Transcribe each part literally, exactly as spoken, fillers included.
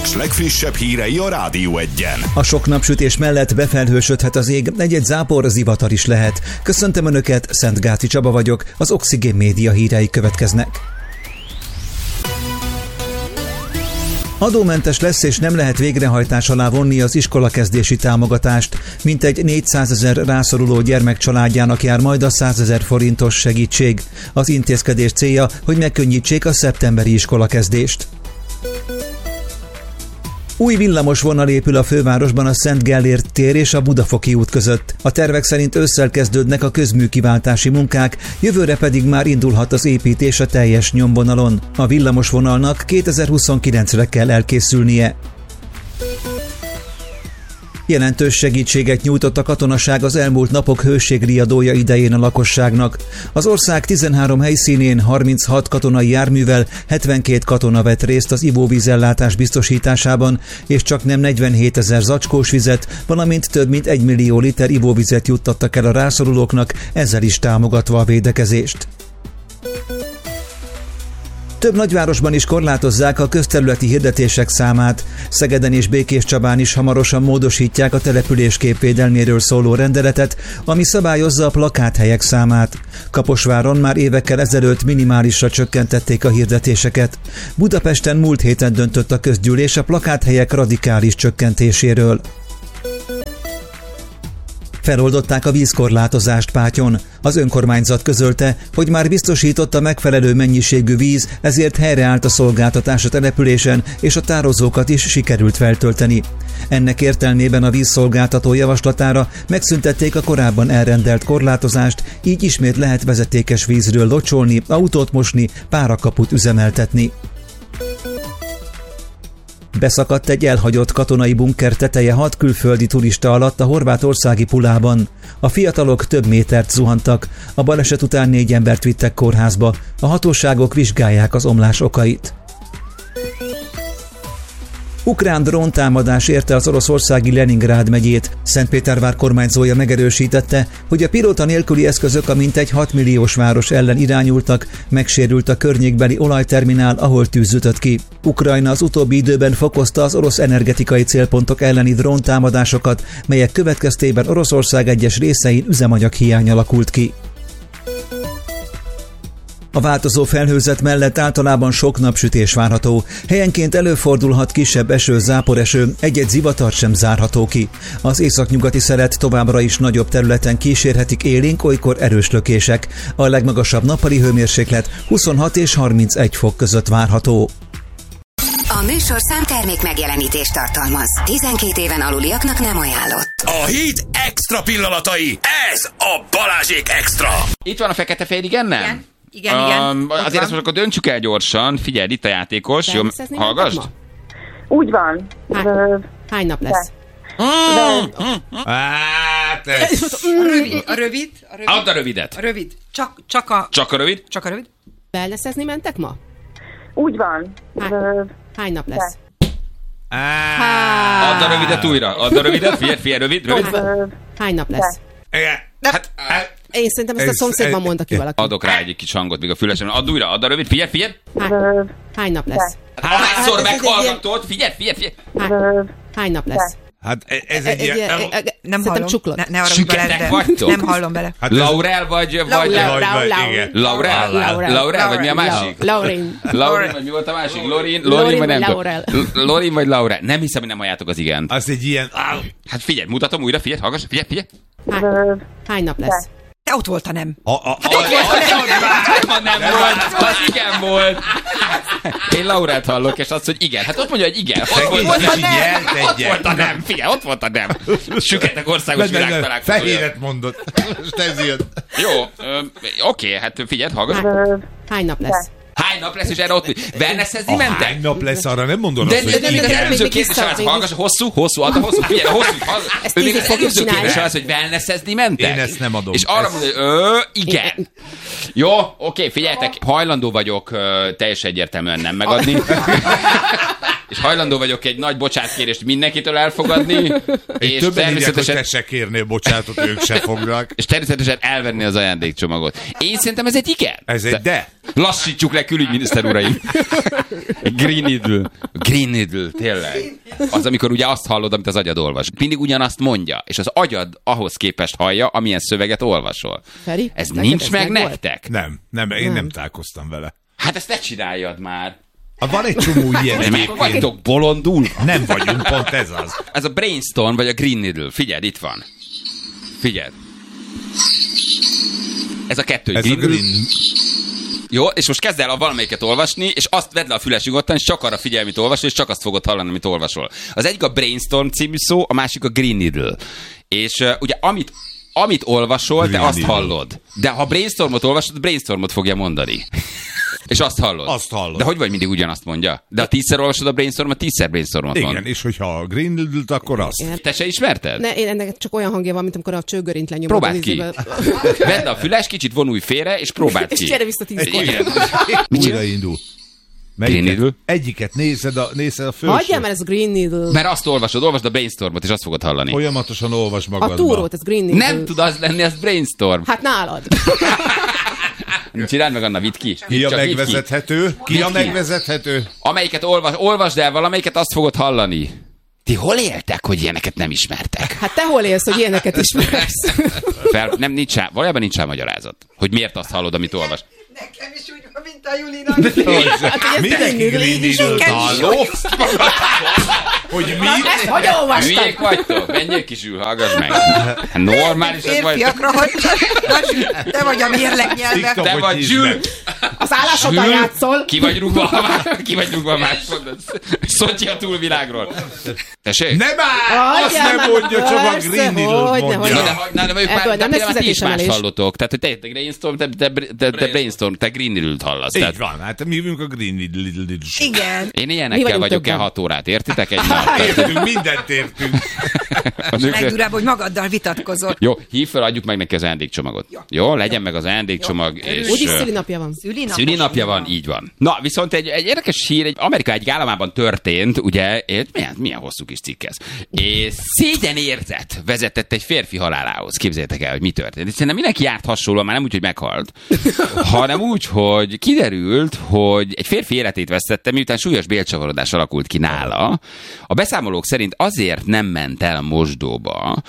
Budapest legfrissebb hírei a Rádió Egyen. A sok napsütés mellett befelhősödhet az ég, egy-egy zápor, zivatar is lehet. Köszöntöm Önöket, Szentgáci Csaba vagyok, az Oxigén Média hírei következnek. Adómentes lesz és nem lehet végrehajtás alá vonni az iskolakezdési támogatást. Mintegy négyszázezer rászoruló gyermek családjának jár majd a százezer forintos segítség. Az intézkedés célja, hogy megkönnyítsék a szeptemberi iskolakezdést. Új villamos vonal épül a fővárosban a Szent Gellért tér és a Budafoki út között. A tervek szerint ősszel kezdődnek a közműkiváltási munkák, jövőre pedig már indulhat az építés a teljes nyomvonalon. A villamos vonalnak kétezer-huszonkilencre kell elkészülnie. Jelentős segítséget nyújtott a katonaság az elmúlt napok hőségriadója idején a lakosságnak. Az ország tizenhárom helyszínén harminchat katonai járművel hetvenkét katona vett részt az ivóvízellátás biztosításában, és csak nem negyvenhétezer zacskós vizet, valamint több mint egy millió liter ivóvizet juttattak el a rászorulóknak, ezzel is támogatva a védekezést. Több nagyvárosban is korlátozzák a közterületi hirdetések számát. Szegeden és Békéscsabán is hamarosan módosítják a településkép védelméről szóló rendeletet, ami szabályozza a plakáthelyek számát. Kaposváron már évekkel ezelőtt minimálisra csökkentették a hirdetéseket. Budapesten múlt héten döntött a közgyűlés a plakáthelyek radikális csökkentéséről. Feloldották a vízkorlátozást Pátyon. Az önkormányzat közölte, hogy már biztosított a megfelelő mennyiségű víz, ezért helyreállt a szolgáltatás a településen, és a tározókat is sikerült feltölteni. Ennek értelmében a vízszolgáltató javaslatára megszüntették a korábban elrendelt korlátozást, így ismét lehet vezetékes vízről locsolni, autót mosni, párakaput üzemeltetni. Beszakadt egy elhagyott katonai bunker teteje hat külföldi turista alatt a horvátországi Pulában. A fiatalok több métert zuhantak, a baleset után négy embert vittek kórházba, a hatóságok vizsgálják az omlás okait. Ukrán dróntámadás érte az oroszországi Leningrád megyét. Szentpétervár kormányzója megerősítette, hogy a pilóta nélküli eszközök a mintegy hat milliós város ellen irányultak, megsérült a környékbeli olajterminál, ahol tűz ütött ki. Ukrajna az utóbbi időben fokozta az orosz energetikai célpontok elleni dróntámadásokat, melyek következtében Oroszország egyes részein üzemanyag hiány alakult ki. A változó felhőzet mellett általában sok napsütés várható. Helyenként előfordulhat kisebb eső, záporeső, egy-egy zivatar sem zárható ki. Az északnyugati szelet továbbra is nagyobb területen kísérhetik élénk, olykor erős lökések. A legmagasabb nappali hőmérséklet huszonhat és harmincegy fok között várható. A műsorszám termék megjelenítést tartalmaz. tizenkét éven aluliaknak nem ajánlott. A hét extra pillanatai, ez a Balázsék Extra. Itt van a fekete-fehér, igen, nem? Igen. Igen, igen. Um, azért van. Ezt most akkor döntsük el gyorsan. Figyelj, itt a játékos. Jó, hallgassd. Úgy van. Hány, hány nap lesz? Hát ez... A rövid, a rövid, a rövid. Add a rövidet. A rövid. Csak, csak a... Csak a rövid? Csak a rövid. Wellnessezni mentek ma? Úgy van. Hány, hány nap lesz? Add a rövidet újra. Add a rövidet. Figyelj, figyelj, rövid, rövid. Hány nap lesz? Hát... Én szerintem ezt a szomszédban mondta ki valaki. Adok rá egy kis hangot még a fülesen. Add újra, add a rövid, figyelj, figyelj. Hány, hány nap lesz? Hányszor meghallgatod? Figyelj, figyelj, figyelj. Hány, hány nap lesz? Hát ez egy ilyen... Nem hallom. Csuklott. Ne, ne arra bele, vagytok? nem hallom bele. Hát Laurel vagy... vagy Laurel? Laurel, vagy mi a másik? Laurin. Laurin, vagy mi volt a másik? Lorin? Lorin, vagy nem tudom. Lorin, vagy Laurel. Nem hiszem, hogy nem halljátok az igen. Az egy ilyen... Hát figyelj, mutatom újra, figyelj, hallgass, figyelj, figyelj. Hány nap lesz? De ott volt a nem. A, a, Hát ott volt a nem. A nem volt, az igen volt. Én Laurát hallok, és azt, hogy igen. Hát ott mondja, hogy igen. Ott volt, volt a nem. nem. Ott volt a nem. Figyelj, ott volt a nem. Süketek országos világtalálkozója. Fehéret mondott. Most ez jön. Jó, oké, hát figyelj, hallgass. Hány nap lesz? Hány nap lesz, és erre ott wellnessezni mentek? Hány nap lesz, arra nem mondod de, azt, de, hogy de, de, de, de előző kérdés az, hallgass, hosszú, hosszú, add a hosszú, figyelj, hosszú, ezt tízig fogjuk csinálni. Előző kérdés az, hogy wellnessezni mentek? Én ezt nem adom. És arra mondod, hogy ö, igen. Jó, oké, figyeljetek, hajlandó vagyok teljesen egyértelműen nem megadni. és hajlandó vagyok egy nagy bocsátkérést mindenkitől elfogadni, és Többen természetesen... írják, hogy te se kérnél bocsánatot, ők se fognak. És természetesen elvenni az ajándékcsomagot. Én szerintem ez egy igen. Ez egy de. Lassítsuk le, külügyminiszter uraim. Green Needle. Green Needle, tényleg. Az, amikor ugye azt hallod, amit az agyad olvas. Mindig ugyanazt mondja, és az agyad ahhoz képest hallja, amilyen szöveget olvasol. Feri, ez nincs ez meg meg nektek? Nem, nem, én nem, nem találkoztam vele. Hát ezt ne csináljad már. Hát van egy csomó ilyen Meg egyébként. vagytok bolondul. Nem vagyunk, pont ez az. Ez a Brainstorm, vagy a Green Needle. Figyeld, itt van. Figyeld. Ez a kettő. Ez Green a Green... Jó, és most kezd el a valamelyiket olvasni, és azt vedd le a füles nyugodtan, és csak arra figyelj, amit olvasol, és csak azt fogod hallani, amit olvasol. Az egyik a Brainstorm című szó, a másik a Green Needle. És uh, ugye amit, amit olvasol, Green te azt Needle. Hallod. De ha Brainstormot olvasod, Brainstormot fogja mondani. És azt hallod. Azt hallod. De hogy vagy mindig ugyanazt mondja? De ha tízszer olvasod a Brainstormot, tízszer Brainstormot Igen, mond. és hogyha a Green Needle-t, akkor azt. Igen. Te se ismerted? Ne, én ennek csak olyan hangja van, mint amikor a csőgörint lenyomod. Próbáld ki. Vedd le a füles, kicsit vonulj félre, és próbáld ki. És gyere vissza tíz Igen. Újraindul. Green Needle? Egyiket nézed a, nézed a felső. Hagyjál már ez a Green Needle. Mert azt olvasod, olvasd a Brainstormot, és azt fogod hallani. Folyamatosan olvas magadba. A túrót, ez Green Needle. Nem tud az lenni, az Brainstorm. Hát nálad. Csináld meg, Anna, vidd ki. Ki a Csak vidd megvezethető? Ki Vidd a ki. megvezethető? Amelyiket olvas, olvasd el valamelyiket, azt fogod hallani. Ti hol éltek, hogy ilyeneket nem ismertek? Hát te hol élsz, hogy ilyeneket ismersz? Fel, nem, nincs rá, valójában nincs rá magyarázat. Hogy miért azt hallod, amit olvas. Nekem is úgy van, mint a Julinak. Hát, hogy ez Mindenki Green Green Needle. Needle-t halló? Hogy mit? Ezt hogy olvastad? Hülyék vagytok? Menjél kisül, hallgass meg. Normálisak vagytok. Férfiakra, hogy te vagy a mérleg nyelve. TikTok, Te hogy vagy hívd Zsül. meg. Az állásodban Zsül, játszol. Ki vagy rúgva, ki vagy rúgva másodban. Szotyi a túlvilágról. Tessék? Nem áll! Azt Hagyjál nem már, mondja, csak a persze, Green Needle-t hogyne, mondja. Na, hogyne. de, na, de mondjuk Ebből már, de nem lesz például ti is más fizetésemelés. hallotok. Tehát, hogy te, te Brainstorm, te, te, te, te Brainstorm, te Green Needle-t hallasz. Tehát Így van, hát mi jövünk a Green Needle. Igen. én Mi ilyenekkel vagyunk vagyok el többen. hat órát, értitek? Egy nap. Értünk, mindent értünk. Legdurább, hogy magaddal vitatkozol. Jó, hív fel, adjuk meg neki az ajándékcsomagot. Jó, legyen meg az ajándékcsomag. És, Úgyis ö, szülinapja van. Szülinapja van, így van. Na, viszont egy, egy érdekes hír, egy Amerika egy államában történt, ugye, egy, milyen, milyen hosszú kis cikk ez. És szégyenérzet vezetett egy férfi halálához. Képzeljétek el, hogy mi történt. És szerintem mindenki járt hasonlóan, már nem úgy, hogy meghalt, hanem úgy, hogy kiderült, hogy egy férfi életét vesztette, miután súlyos bélcsavarodás alakult ki nála. A beszámolók szerint azért nem ment el mosdóba,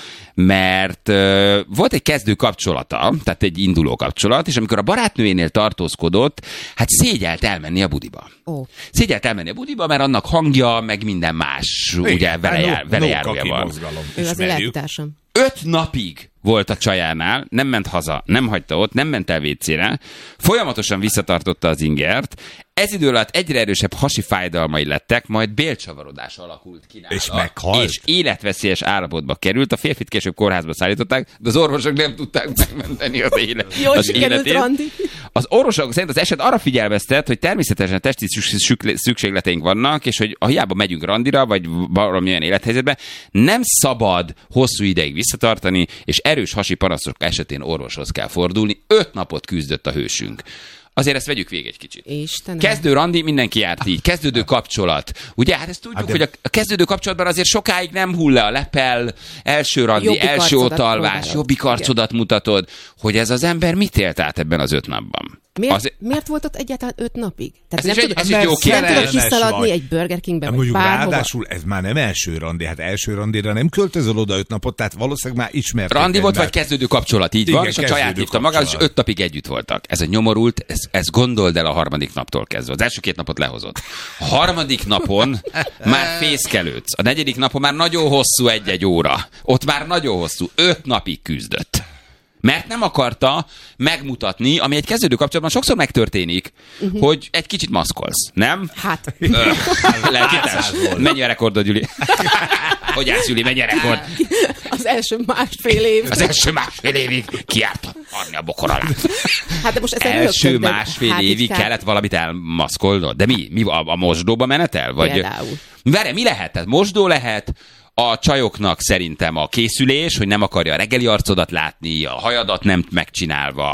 mert uh, volt egy kezdő kapcsolata, tehát egy induló kapcsolat, és amikor a barátnőjénél tartózkodott, hát szégyelt elmenni a budiba. Ó. Szégyelt elmenni a budiba, mert annak hangja, meg minden más, Igen, ugye vele, hát jár, no- vele no járója kaki van. mozgalom, Ő az ismerjük. élettársam. Öt napig volt a csajánál, nem ment haza, nem hagyta ott, nem ment el vécére, folyamatosan visszatartotta az ingert, ez idő alatt egyre erősebb hasi fájdalmai lettek, majd bélcsavarodás alakult ki nála. És meghalt? És életveszélyes állapotba került, a férfit később kórházba szállították, de az orvosok nem tudták megmenteni az, élet, Jól az sikerült, életét. Randi. Az orvosok szerint az eset arra figyelmeztet, hogy természetesen testi szükségleteink vannak, és hogy a hiába megyünk randira, vagy valamilyen élethelyzetben, nem szabad hosszú ideig visszatartani, és erős hasi panaszok esetén orvoshoz kell fordulni. Öt napot küzdött a hősünk. Azért ezt vegyük végig egy kicsit. Istenem. Kezdő randi, mindenki járt így. Kezdődő kapcsolat. Ugye, hát ezt tudjuk, Hát de- hogy a kezdődő kapcsolatban azért sokáig nem hull le a lepel, első randi, Jobbik első arcodat otalvás, próbálod. jobbik arcodat mutatod, hogy ez az ember mit élt át ebben az öt napban. Miért, Az- miért volt ott egyáltalán öt napig? Ez nem is egy- tud- ez is jó nem kérdés. tudod Szerelmes kiszaladni vagy. egy Burger Kingbe, Nem vagy mondjuk bárhova. ráadásul ez már nem első randi, hát első randira nem költözöl oda öt napot, tehát valószínűleg már ismerték Randi volt, vagy egymást. kezdődő kapcsolat, így Igen, van, és a csaját kezdődő hívta maga, és kapcsolat. öt napig együtt voltak. Ez a nyomorult, ez, ez gondold el a harmadik naptól kezdve. Az első két napot lehozott. A harmadik napon már fészkelődsz. A negyedik napon már nagyon hosszú egy-egy óra. Ott már nagyon hosszú. Öt napig küzdött. Mert nem akarta megmutatni, ami egy kezdődő kapcsolatban sokszor megtörténik, uh-huh. hogy egy kicsit maszkolsz, nem? Hát, Lelkitárs. Mennyi a rekordod, Gyuri? Hogy állsz, Gyuri, mennyi a rekord? az első másfél év. Az első másfél évig kiárt adni a bokor alá. Hát de most ez egy Első rögtön, de másfél hát évig így kell- kellett valamit elmaszkolnod? De mi? mi a, a mosdóba menetel? Vagy... Például. Várj, mi lehet? Tehát mosdó lehet, a csajoknak szerintem a készülés, hogy nem akarja a reggeli arcodat látni, a hajadat nem megcsinálva,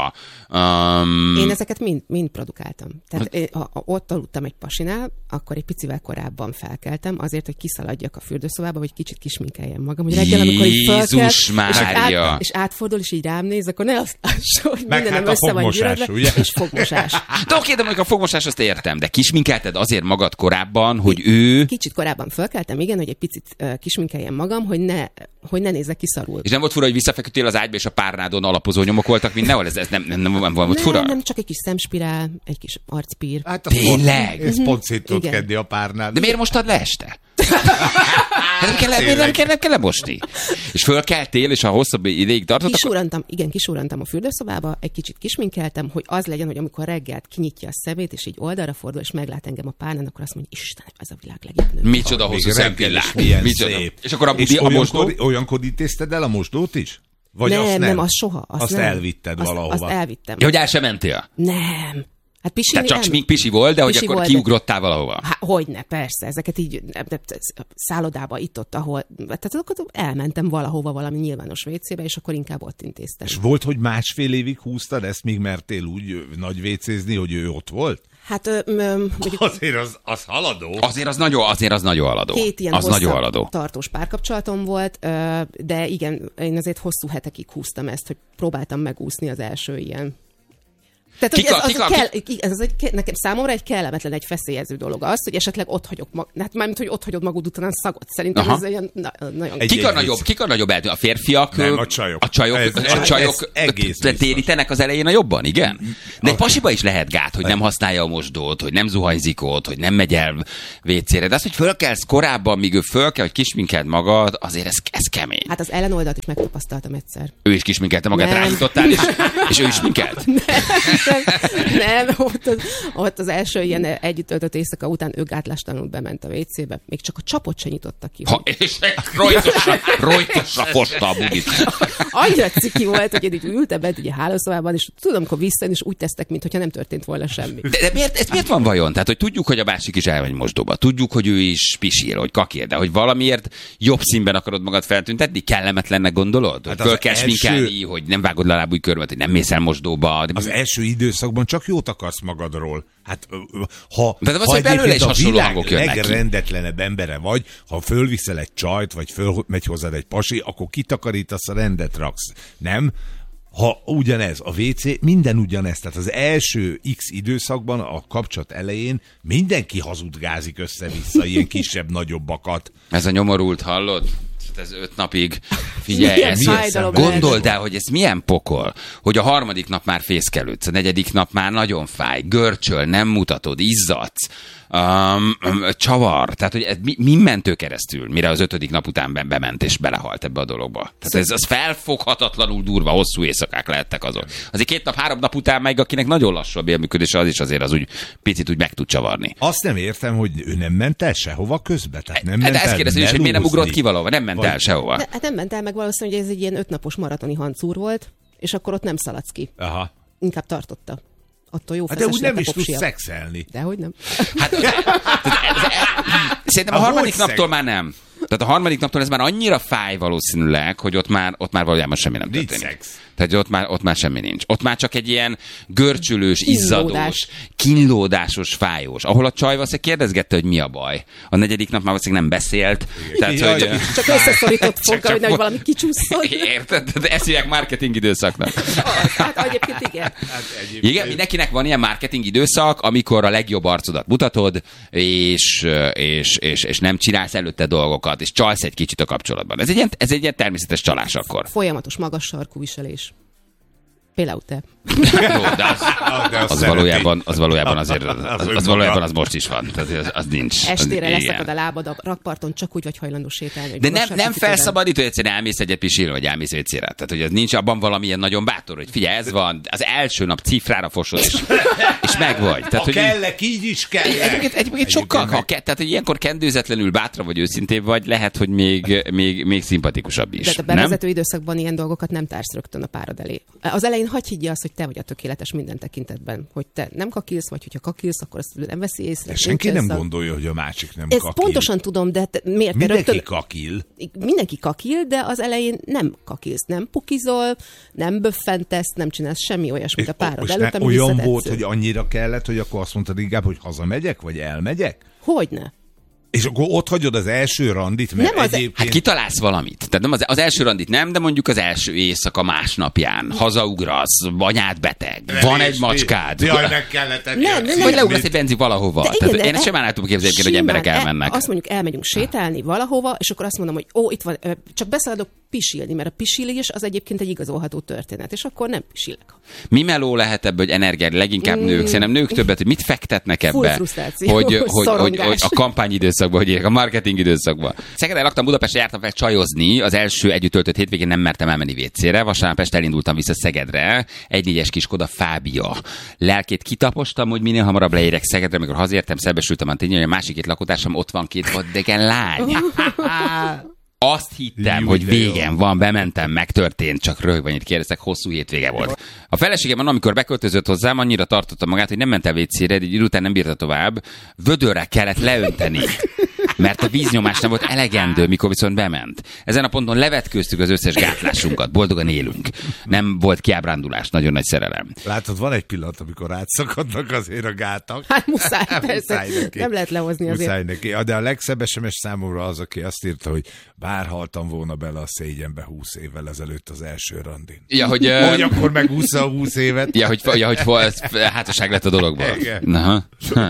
Um, Én ezeket mind, mind produkáltam. Tehát én, ha, ha ott aludtam egy pasinál, akkor egy picivel korábban felkeltem, azért, hogy kiszaladjak a fürdőszobába, vagy kicsit kisminkeljem magam, hogy reggel, amikor így fölkelt, és, át, és átfordul, és így rám néz, akkor ne azt lássa, hogy meg mindenem hát össze van gyűrödve, ugye? és fogmosás. De oké, de mondjuk a fogmosás azt értem, de kisminkelted azért magad korábban, hogy ő... Kicsit korábban fölkeltem, igen, hogy egy picit uh, kisminkeljem magam, hogy ne, hogy ne nézzek kiszarul. És nem volt fura, hogy visszafeküdtél az ágyba, és a párnádon alapozó nyomok voltak mindenhol? Ez, ez nem, nem, nem, nem volt fura? Nem, nem, csak egy kis szemspirál, egy kis arcpír. Hát tényleg? Ez pont szét tud Igen. kedni a párnál. De miért mostad le este? Hát nem kell, miért nem kell, nem kell lemosni? És fölkeltél, és a hosszabb ideig tartott, akkor... Kisúrantam, igen, kisúrantam a fürdőszobába, egy kicsit kisminkeltem, hogy az legyen, hogy amikor reggelt kinyitja a szemét, és így oldalra fordul, és meglát engem a párnán, akkor azt mondja, Istenem, ez a világ legjobb nő. Micsoda hosszú Még reggel szempillák. is milyen Micsoda. szép. És akkor a, És budi, a olyankor, mosdó? olyankor intézted el a mosdót is? Vagy nem, azt nem, nem, az soha. Azt, azt nem. elvitted azt, valahova. Azt elvittem. Ja, hogy el sem mentél? Nem. Hát pisilni Tehát csak nem. smink pisi volt, de hogy Pisi akkor volt, kiugrottál valahova? Hát hogyne, persze, ezeket így nem, nem, szállodába itt-ott, ahol, tehát akkor elmentem valahova valami nyilvános vécébe, és akkor inkább ott intéztem. És volt, hogy másfél évig húztad ezt, míg mertél úgy ö, nagy vécézni, hogy ő ott volt? Hát ö, ö, mondjuk Azért az, az haladó. Azért az nagyon, azért az nagyon haladó. két ilyen az nagyon hosszabb haladó. tartós párkapcsolatom volt, ö, de igen, én azért hosszú hetekig húztam ezt, hogy próbáltam megúszni az első ilyen. Tehát, hogy Kika, ez, az kika, kell, ez egy, nekem számomra egy kellemetlen, egy feszélyező dolog az, hogy esetleg ott hagyok mag, hát mármint, hogy ott hagyod magad után szagot. Szerintem Aha. ez olyan na, nagyon... Egy- Kik a egy nagyobb, vicc. kik a nagyobb eltűnő? A férfiak? Nem, a csajok. A csajok, Ez- a ez- csajok ez egész te- biztos. térítenek az elején a jobban, igen? De egy pasiba is lehet gát, hogy nem használja a mosdót, hogy nem zuhanyzik ott, hogy nem megy el vécére. De az, hogy fölkelsz korábban, míg ő fölkel, hogy kisminkeld magad, azért ez, ez kemény. Hát az ellenoldalt is megtapasztaltam egyszer. Ő is kisminkelte magát, Nem. rájutottál, és, és ő is sminkelt? Nem, ott az, ott az első ilyen együtt töltött éjszaka után ő gátlástalanul bement a vécébe. Még csak a csapot se nyitotta ki. Ha, és rojtosra, rojtosra fosta a bugit. Annyira ciki volt, hogy én így ültem bent ugye a hálószobában, és tudom, amikor visszajön, és úgy tesztek, mintha nem történt volna semmi. De, de miért, ez miért van vajon? Tehát, hogy tudjuk, hogy a másik is elmegy mosdóba. Tudjuk, hogy ő is pisil, hogy kakér, de hogy valamiért jobb színben akarod magad feltűntetni? Kellemetlennek gondolod? Hogy Hát föl az kell első- sminkelni, hogy nem vágod le a lábúj körmet, hogy nem mész el mosdóba. Az első időszakban csak jót akarsz magadról. Hát ö, ö, ha, De az, ha hogy belőle egyébként is a hasonló világ hangok jönnek ki. legrendetlenebb embere vagy, ha fölviszel egy csajt, vagy fölmegy hozzád egy pasi, akkor kitakarítasz, a rendet raksz. Nem? Ha ugyanez, a vé cé, minden ugyanez. Tehát az első X időszakban, a kapcsolat elején mindenki hazudgázik össze-vissza ilyen kisebb-nagyobbakat. Ez a nyomorult, hallod? Ez öt napig. Figyelj, Milyen ez, fájdalom lehet. gondold el, hogy ez milyen pokol, hogy a harmadik nap már fészkelődsz, a negyedik nap már nagyon fáj, görcsöl, nem mutatod, izzadsz, um, um, csavar, tehát hogy ez mi, mi ment ő keresztül, mire az ötödik nap után be- bement és belehalt ebbe a dologba. Tehát ez az felfoghatatlanul durva, hosszú éjszakák lehettek azok. Azért két nap, három nap után meg, akinek nagyon lassú a bélműködése, az is azért az úgy picit úgy meg tud csavarni. Azt nem értem, hogy ő nem ment el sehova közbe. Tehát nem ment De ezt el kérdezem is, hogy miért nem melózni. ugrott ki valahova, nem ment Vagy- el sehova. De, hát nem ment el meg valószínűleg, hogy ez egy ilyen ötnapos maratoni hancúr volt, és akkor ott nem szaladsz ki. Aha. Inkább tartotta. Attól jó Hát de feszes úgy nem lett is a tudsz popsia. szexelni. Dehogy nem. Hát, szerintem a A harmadik hogy szeg- naptól már nem. Tehát a harmadik naptól ez már annyira fáj valószínűleg, hogy ott már, ott már valójában semmi nem Nincs történik. szex. Tehát ott már, ott már semmi nincs. Ott már csak egy ilyen görcsülős, izzadós, Kínlódás. kínlódásos, fájós. Ahol a csaj valószínűleg kérdezgette, hogy mi a baj. A negyedik nap már valószínűleg nem beszélt. Tehát, Jaj, hogy... Csak összeszorított Csak- foga, hogy csak- nehogy valami kicsúszson. Érted? De ezt hívják marketing időszaknak. Hát egyébként igen. Igen, mindenkinek van ilyen marketing időszak, amikor a legjobb arcodat mutatod, és, és, és, és nem csinálsz előtte dolgokat, és csalsz egy kicsit a kapcsolatban. Ez egy ilyen, ez egy ilyen természetes csalás akkor. Folyamatos magas sarkú viselés. Például te. Jó, de az, Ah, de azt az, szereti. valójában, az valójában azért, az, az, önmaga. az valójában az most is van. Tehát az, az nincs. Estére az, leszakad a lábad a rakparton, csak úgy vagy hajlandó sétálni. hogy De nem, magas nem sarkú cipőben. felszabadít, hogy egyszerűen elmész egyet pisilni, vagy elmész vécére. Tehát, hogy ez nincs abban valamilyen nagyon bátor, hogy figyelj, ez van, az első nap cifrára fosod, és, és megvagy. Tehát, Ha hogy kellek, így is kellek. Egyébként, egyébként sokkal, ha ke, tehát, hogy ilyenkor kendőzetlenül bátra vagy őszintébb vagy, lehet, hogy még, még, még szimpatikusabb is. De a nem? bevezető időszakban ilyen dolgokat nem társz rögtön a párod elé. Az elején elején hagyj higgy azt, hogy te vagy a tökéletes minden tekintetben. Hogy te nem kakilsz, vagy hogyha kakilsz, akkor azt nem veszi észre. De senki nem a... gondolja, hogy a másik nem Ezt kakil. pontosan tudom, de te, miért? Mindenki rögtön... kakil. Mindenki kakil, de az elején nem kakilsz, nem pukizol, nem böffentesz, nem csinálsz semmi olyasmit a párod előtt, ami olyan volt, hogy annyira kellett, hogy akkor azt mondtad inkább, hogy hazamegyek, vagy elmegyek? Hogyne. És akkor ott hagyod az első randit, mert nem az... egyébként... Hát kitalálsz valamit. Tehát nem az, az első randit nem, de mondjuk az első éjszaka másnapján hazaugrasz, anyád beteg, de van egy macskád. Jaj, meg kellett enni. Nem, nem, vagy leugrasz egy benzi valahova. De Tehát igen, én sem álltam képzelni, hogy emberek elmennek. El, azt mondjuk elmegyünk sétálni valahova, és akkor azt mondom, hogy ó, itt van, csak beszaladok pisilni, mert a pisilés az egyébként egy igazolható történet, és akkor nem pisilek. Mi meló lehet ebbe, hogy energiád leginkább mm. nők? Szerintem nők többet, hogy mit fektetnek ebbe? Full hogy, hogy, hogy, hogy a kampányidőszakban, hogy a marketing időszakban. Szegeden laktam, Budapesten jártam fel csajozni, az első együtt töltött hétvégén nem mertem elmenni vécére, vasárnap este elindultam vissza Szegedre, egy négyes kis Skoda Fábia. Lelkét kitapostam, hogy minél hamarabb leérek Szegedre, amikor hazértem, szembesültem a tényleg, hogy a másik két lakótársam ott van két vaddegen lány. Azt hittem, jó, hogy végem jó. van, bementem, megtörtént, csak röhögve annyit kérdeztek, hosszú hétvége volt. A feleségem, amikor beköltözött hozzám, annyira tartotta magát, hogy nem ment el vécére, egy idő után nem bírta tovább, vödörre kellett leönteni, mert a víznyomás nem volt elegendő, mikor viszont bement. Ezen a ponton levetkőztük az összes gátlásunkat, boldogan élünk. Nem volt kiábrándulás, nagyon nagy szerelem. Látod, van egy pillanat, amikor átszakadnak azért a gátak. Hát muszáj, persze. Nem lehet lehozni azért. Muszáj neki. De a legszebb es em es számomra az, aki azt írta, hogy bár haltam volna bele a szégyenbe húsz évvel ezelőtt az első randin. Ja, hogy, uh... hogy akkor megúszza a húsz évet. Ja, hogy, ja, hogy hátosság lett a dologból. Na,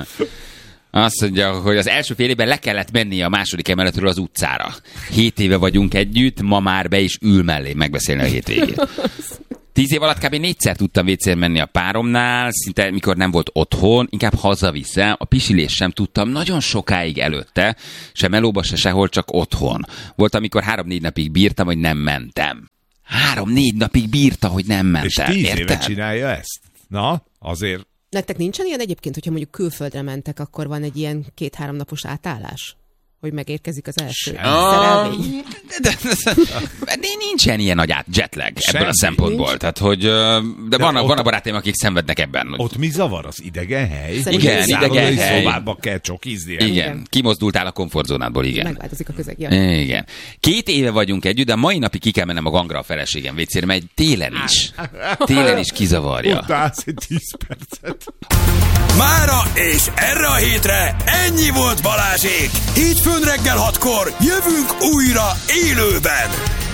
azt mondja, hogy az első fél évben le kellett menni a második emeletről az utcára. Hét éve vagyunk együtt, ma már be is ül mellé megbeszélni a hétvégét. Tíz év alatt kb. négyszer tudtam vécére menni a páromnál, szinte mikor nem volt otthon, inkább hazaviszem, a pisilés sem tudtam nagyon sokáig előtte, sem melóba, se sehol, csak otthon. Volt, amikor három-négy napig bírtam, hogy nem mentem. Három-négy napig bírta, hogy nem mentem. És tíz érted? éve csinálja ezt? Na, azért... Nektek nincsen ilyen egyébként, hogyha mondjuk külföldre mentek, akkor van egy ilyen két-három napos átállás? Hogy megérkezik az első szerelmény. De, de, de, de nincsen ilyen nagy át jetlag ebből Semmi. a szempontból. Nincs. Tehát, hogy, de, de van, a, van a barátaim, akik szenvednek ebben. Ott mi zavar? Az idegen hely? Igen, idegen hely. Szobába kell csokizni. Igen. igen, kimozdultál a komfortzónádból, igen. Megváltozik a közeg. Ja. Igen. Két éve vagyunk együtt, de mai napig ki kell mennem a gangra a feleségem vécére, mert télen is. Télen is kizavarja. Utálsz egy tíz percet. Mára és erre a hétre ennyi volt Balázsék. Hétfőn reggel hatkor jövünk újra élőben.